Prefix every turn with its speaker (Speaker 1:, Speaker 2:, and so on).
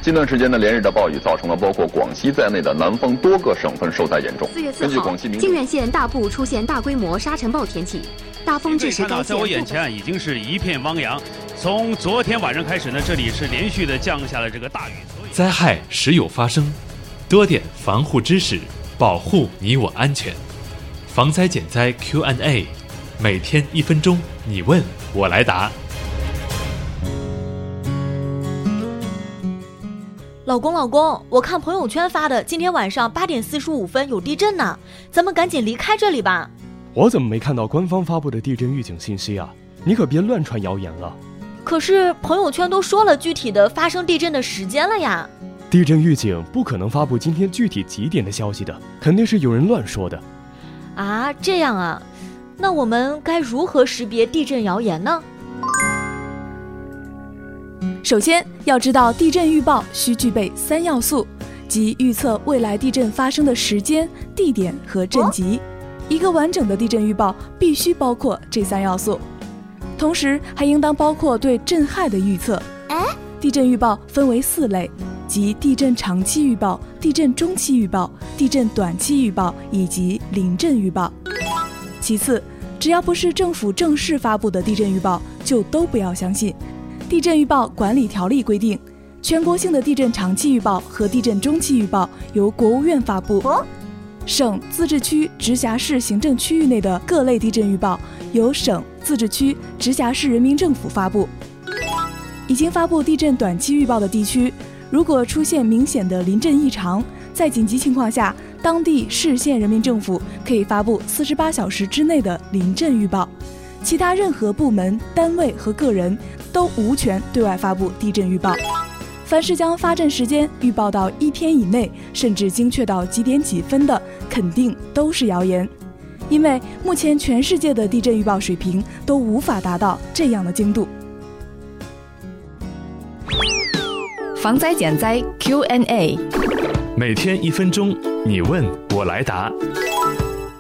Speaker 1: 近段时间的连日的暴雨造成了包括广西在内的南方多个省份受灾严重。
Speaker 2: 4月4号，靖远县大部出现大规模沙尘暴天气，大风致使该县。
Speaker 3: 在我眼前已经是一片汪洋。从昨天晚上开始呢，这里是连续的降下了这个大雨。
Speaker 4: 灾害时有发生，多点防护知识，保护你我安全。防灾减灾 Q&A， 每天1分钟，你问我来答。
Speaker 5: 老公，我看朋友圈发的，今天晚上8点45分有地震呢，咱们赶紧离开这里吧。
Speaker 6: 我怎么没看到官方发布的地震预警信息啊？你可别乱传谣言了。
Speaker 5: 可是朋友圈都说了具体的发生地震的时间了呀。
Speaker 6: 地震预警不可能发布今天具体几点的消息的，肯定是有人乱说的。
Speaker 5: 啊，这样啊，那我们该如何识别地震谣言呢？
Speaker 7: 首先要知道地震预报需具备3要素，即预测未来地震发生的时间、地点和震级。一个完整的地震预报必须包括这3要素，同时还应当包括对震害的预测。地震预报分为4类，即地震长期预报、地震中期预报、地震短期预报以及临震预报。其次，只要不是政府正式发布的地震预报，就都不要相信。地震预报管理条例规定，全国性的地震长期预报和地震中期预报由国务院发布，省、自治区、直辖市行政区域内的各类地震预报由省、自治区、直辖市人民政府发布。已经发布地震短期预报的地区，如果出现明显的临震异常，在紧急情况下，当地市县人民政府可以发布48小时之内的临震预报。其他任何部门、单位和个人都无权对外发布地震预报。凡是将发震时间预报到1天以内，甚至精确到几点几分的，肯定都是谣言。因为目前全世界的地震预报水平都无法达到这样的精度。
Speaker 8: 防灾减灾 Q&A，
Speaker 4: 每天1分钟，你问我来答。